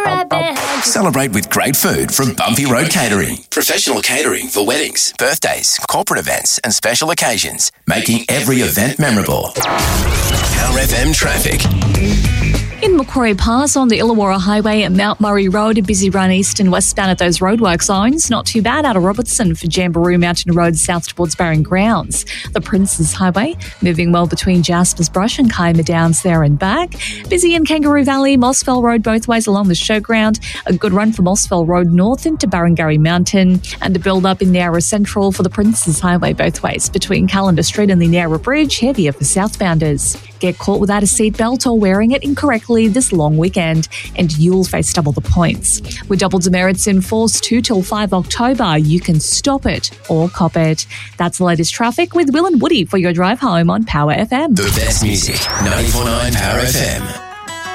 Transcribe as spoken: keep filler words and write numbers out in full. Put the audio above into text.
right behind you. Celebrate with great food from Bumpy Road Catering. Professional catering for weddings, birthdays, corporate events and special occasions, making every event memorable. Power F M traffic. In Macquarie Pass on the Illawarra Highway at Mount Murray Road, a busy run east and westbound at those roadwork zones. Not too bad out of Robertson for Jamboree Mountain Road south towards Barron Grounds. The Princes Highway moving well between Jaspers Brush and Kaima Downs there and back. Busy in Kangaroo Valley, Mossfell Road both ways along the showground. A good run from Mossfell Road north into Barrengarry Mountain. And a build up in Nowra Central for the Princes Highway both ways between Calendar Street and the Nowra Bridge, heavier for southbounders. Get caught without a seatbelt or wearing it incorrectly this long weekend, and you'll face double the points. With double demerits in force two till five October, you can stop it or cop it. That's the latest traffic with Will and Woody for your drive home on Power F M. The best music, ninety-four point nine Power F M.